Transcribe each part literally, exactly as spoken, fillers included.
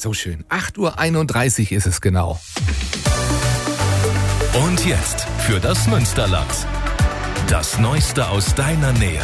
So schön. acht Uhr einunddreißig ist es genau. Und jetzt für das Münsterland. Das Neueste aus deiner Nähe.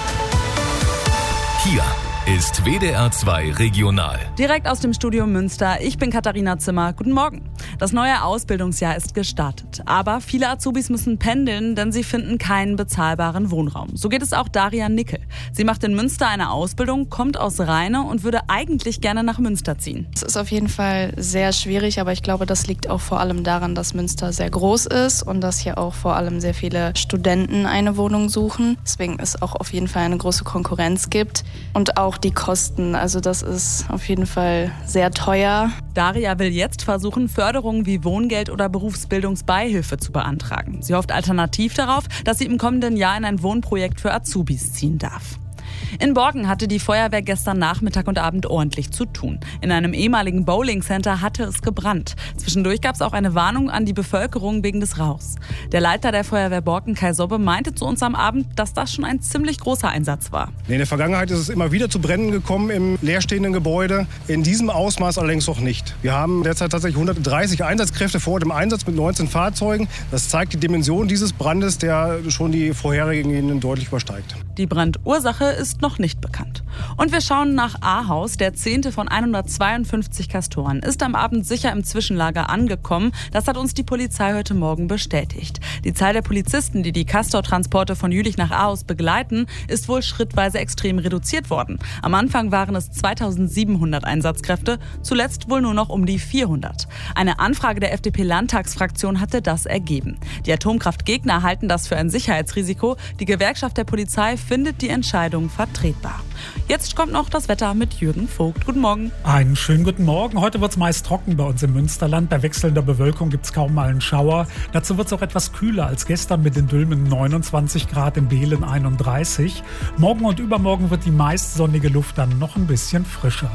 Hier ist W D R zwei Regional. Direkt aus dem Studio Münster. Ich bin Katharina Zimmer. Guten Morgen. Das neue Ausbildungsjahr ist gestartet. Aber viele Azubis müssen pendeln, denn sie finden keinen bezahlbaren Wohnraum. So geht es auch Daria Nickel. Sie macht in Münster eine Ausbildung, kommt aus Rheine und würde eigentlich gerne nach Münster ziehen. Es ist auf jeden Fall sehr schwierig, aber ich glaube, das liegt auch vor allem daran, dass Münster sehr groß ist und dass hier auch vor allem sehr viele Studenten eine Wohnung suchen. Deswegen es auch auf jeden Fall eine große Konkurrenz gibt. Und auch die Kosten, also das ist auf jeden Fall sehr teuer. Daria will jetzt versuchen, Förderungen wie Wohngeld oder Berufsbildungsbeihilfe zu beantragen. Sie hofft alternativ darauf, dass sie im kommenden Jahr in ein Wohnprojekt für Azubis ziehen darf. In Borken hatte die Feuerwehr gestern Nachmittag und Abend ordentlich zu tun. In einem ehemaligen Bowling-Center hatte es gebrannt. Zwischendurch gab es auch eine Warnung an die Bevölkerung wegen des Rauchs. Der Leiter der Feuerwehr Borken, Kai Sobbe, meinte zu uns am Abend, dass das schon ein ziemlich großer Einsatz war. In der Vergangenheit ist es immer wieder zu Bränden gekommen im leerstehenden Gebäude. In diesem Ausmaß allerdings noch nicht. Wir haben derzeit tatsächlich hundertdreißig Einsatzkräfte vor Ort im Einsatz mit neunzehn Fahrzeugen. Das zeigt die Dimension dieses Brandes, der schon die vorherigen deutlich übersteigt. Die Brandursache ist noch nicht bekannt. Und wir schauen nach Ahaus. Der zehnte von hundertzweiundfünfzig Castoren ist am Abend sicher im Zwischenlager angekommen. Das hat uns die Polizei heute Morgen bestätigt. Die Zahl der Polizisten, die die Castor-Transporte von Jülich nach Ahaus begleiten, ist wohl schrittweise extrem reduziert worden. Am Anfang waren es zweitausendsiebenhundert Einsatzkräfte, zuletzt wohl nur noch um die vierhundert. Eine Anfrage der F D P-Landtagsfraktion hatte das ergeben. Die Atomkraftgegner halten das für ein Sicherheitsrisiko. Die Gewerkschaft der Polizei findet die Entscheidung vertretbar. Jetzt kommt noch das Wetter mit Jürgen Vogt. Guten Morgen. Einen schönen guten Morgen. Heute wird es meist trocken bei uns im Münsterland. Bei wechselnder Bewölkung gibt es kaum mal einen Schauer. Dazu wird es auch etwas kühler als gestern mit den Dülmen neunundzwanzig Grad, in Behlen einunddreißig. Morgen und übermorgen wird die meist sonnige Luft dann noch ein bisschen frischer.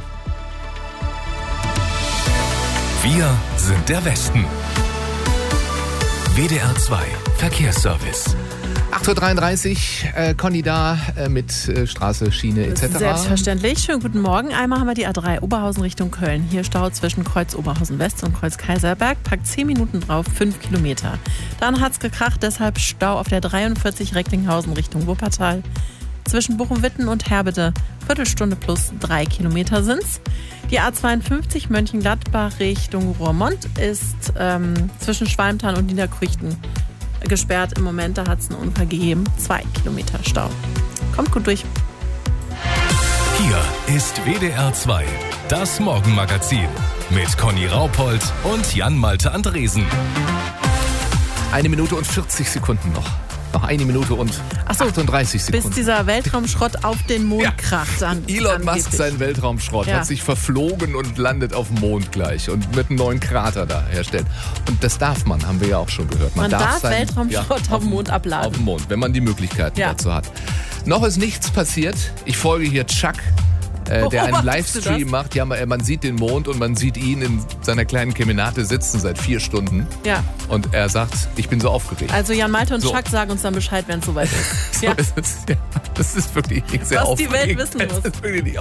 Wir sind der Westen. W D R zwei Verkehrsservice. acht Uhr dreiunddreißig, äh, Conny da äh, mit äh, Straße, Schiene et cetera. Selbstverständlich. Schönen guten Morgen. Einmal haben wir die A drei Oberhausen Richtung Köln. Hier Stau zwischen Kreuz Oberhausen West und Kreuz Kaiserberg. Packt zehn Minuten drauf, fünf Kilometer. Dann hat's gekracht, deshalb Stau auf der dreiundvierzig Recklinghausen Richtung Wuppertal. Zwischen Bochum-Witten und Herbede Viertelstunde plus drei Kilometer sind's. Die A zweiundfünfzig Mönchengladbach Richtung Roermond ist ähm, zwischen Schwalmtal und Niederkrüchten gesperrt im Moment. Da hat es einen Unfall gegeben. Zwei Kilometer Stau. Kommt gut durch. Hier ist W D R zwei, das Morgenmagazin mit Conny Raupold und Jan-Malte Andresen. Eine Minute und vierzig Sekunden noch. Noch eine Minute und Ach so, achtunddreißig Sekunden. Bis dieser Weltraumschrott auf den Mond Ja. kracht. An, Elon Musk, angeblich. sein Weltraumschrott, Ja. hat sich verflogen und landet auf dem Mond gleich und wird einen neuen Krater da herstellen. Und das darf man, haben wir ja auch schon gehört. Man darf seinen- Weltraumschrott auf dem Mond abladen. Auf dem Mond, wenn man die Möglichkeiten Ja. dazu hat. Noch ist nichts passiert. Ich folge hier Chuck, äh, der einen Beobachtest du Livestream das? macht. Ja, man, man sieht den Mond und man sieht ihn in seiner kleinen Kemenate sitzen seit vier Stunden. Ja. Und er sagt, ich bin so aufgeregt. Also Jan Malte und So. Chuck sagen uns dann Bescheid, wenn es soweit ist. So Ja. ist es, ja. Das ist wirklich sehr Was die aufregend. Welt wissen muss. Das ist wirklich die